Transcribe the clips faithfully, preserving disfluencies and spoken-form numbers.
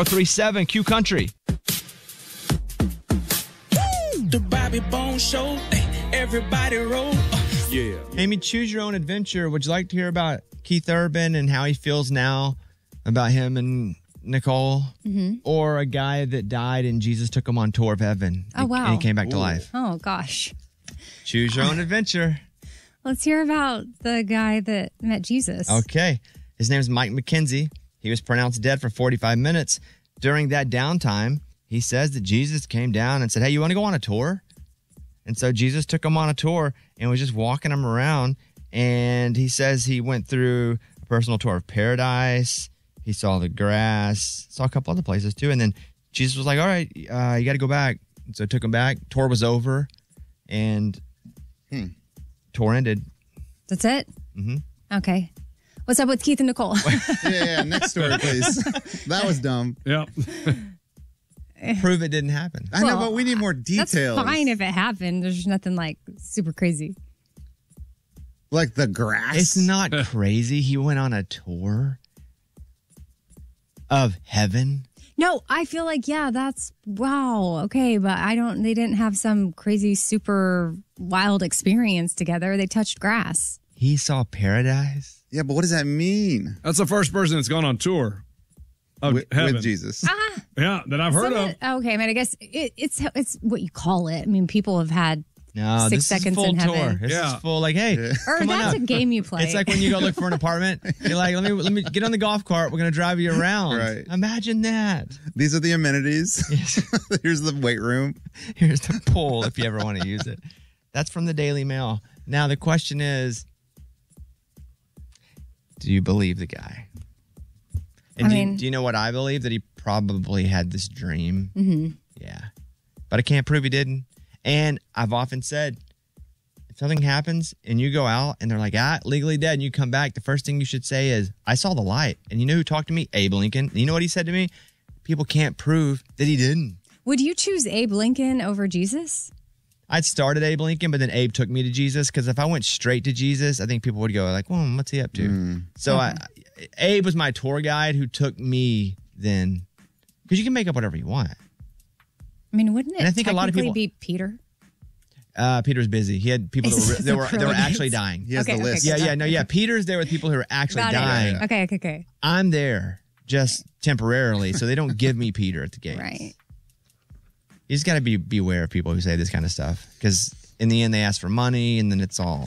oh three seven Q Country. The Bobby Bones Show. Everybody roll. Yeah. Amy, choose your own adventure. Would you like to hear about Keith Urban and how he feels now about him and Nicole? Mm-hmm. Or a guy that died and Jesus took him on tour of heaven? Oh, wow. And he came back to life. Oh, gosh. Choose your own adventure. Let's hear about the guy that met Jesus. Okay. His name is Mike McKenzie. He was pronounced dead for forty-five minutes. During that downtime, he says that Jesus came down and said, hey, you want to go on a tour? And so Jesus took him on a tour and was just walking him around. And he says he went through a personal tour of paradise. He saw the grass, saw a couple other places too. And then Jesus was like, all right, uh, you got to go back. And so I took him back. Tour was over and hmm. tour ended. That's it? Mm-hmm. Okay. What's up with Keith and Nicole? yeah, yeah, next story, please. That was dumb. Yep. Prove it didn't happen. I well, know, but we need more details. That's fine if it happened. There's nothing like super crazy. Like the grass? It's not crazy. He went on a tour of heaven. No, I feel like, yeah, that's, wow, okay, but I don't, they didn't have some crazy, super wild experience together. They touched grass. He saw paradise? Yeah, but what does that mean? That's the first person that's gone on tour of with, heaven. With Jesus. Ah, yeah, that I've heard of. It, okay, I mean, I guess it, it's it's what you call it. I mean, people have had no, six this seconds is full in tour. heaven. This yeah. is full, like, hey, yeah. Or come that's on up. a game you play. It's like when you go look for an apartment. You're like, let me let me get on the golf cart. We're going to drive you around. Right. Imagine that. These are the amenities. Yes. Here's the weight room. Here's the pool if you ever want to use it. That's from the Daily Mail. Now, the question is, do you believe the guy? And I do, mean, you, do you know what I believe? That he probably had this dream. Mm-hmm. Yeah. But I can't prove he didn't. And I've often said, if something happens and you go out and they're like, ah, legally dead, and you come back, the first thing you should say is, I saw the light. And you know who talked to me? Abe Lincoln. And you know what he said to me? People can't prove that he didn't. Would you choose Abe Lincoln over Jesus? I'd started Abe Lincoln, but then Abe took me to Jesus, because if I went straight to Jesus, I think people would go like, well, what's he up to? Mm. So okay. I, Abe was my tour guide who took me then, because you can make up whatever you want. I mean, wouldn't it and I think a lot of people, be Peter? Uh, Peter's busy. He had people that were, they were, they were actually dying. He has okay, the list. Okay, yeah, yeah, no, yeah. Peter's there with people who are actually Got dying. It. Okay, okay, okay. I'm there just temporarily, so they don't give me Peter at the gate. Right. You just got to be beware of people who say this kind of stuff, because in the end they ask for money and then it's all.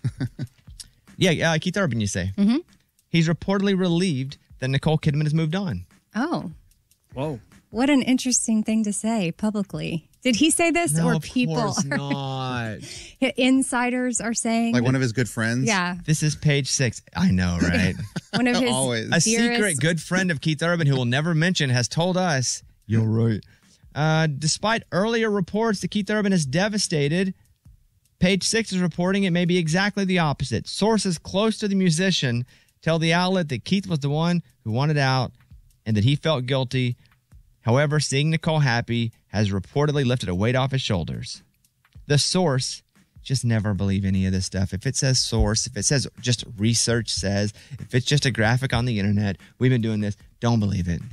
yeah, uh, Keith Urban, you say. Mm-hmm. He's reportedly relieved that Nicole Kidman has moved on. Oh. Whoa. What an interesting thing to say publicly. Did he say this no, or of people? Course not. Insiders are saying? Like one of his good friends? Yeah. This is page six. I know, right? One of his Always. A secret good friend of Keith Urban, who will never mention, has told us, you're right. Uh, despite earlier reports that Keith Urban is devastated, Page Six is reporting it may be exactly the opposite. Sources close to the musician tell the outlet that Keith was the one who wanted out and that he felt guilty. However, seeing Nicole happy has reportedly lifted a weight off his shoulders. The source, just never believe any of this stuff. If it says source, if it says just research says, if it's just a graphic on the internet, we've been doing this, don't believe it.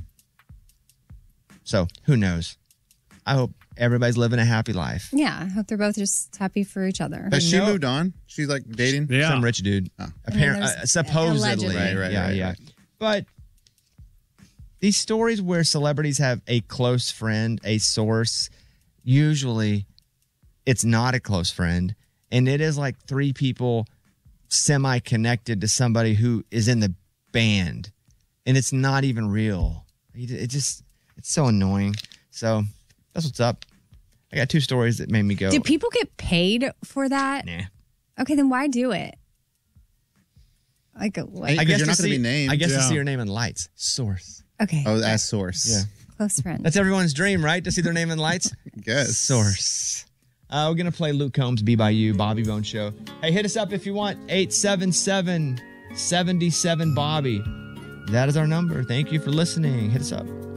So, who knows? I hope everybody's living a happy life. Yeah, I hope they're both just happy for each other. Has she No. moved on? She's like dating? Yeah. Some rich dude. Oh. Apparently, I mean, uh, supposedly. allegedly. Right, right, yeah, right, yeah. right. But these stories where celebrities have a close friend, a source, usually it's not a close friend. And it is like three people semi-connected to somebody who is in the band. And it's not even real. It it just, it's so annoying. So that's what's up. I got two stories that made me go. Do people get paid for that? Nah. Okay, then why do it? Like, what? I- I guess you're to not gonna see- be named. I guess to Yeah. see your name in lights. Source. Okay. Oh, as source. Yeah. Close friend. That's everyone's dream, right? To see their name in lights? Guess. Source. Uh, we're going to play Luke Combs, Be By You, Bobby Bone Show. Hey, hit us up if you want. eight seven seven, seven seven, Bobby. That is our number. Thank you for listening. Hit us up.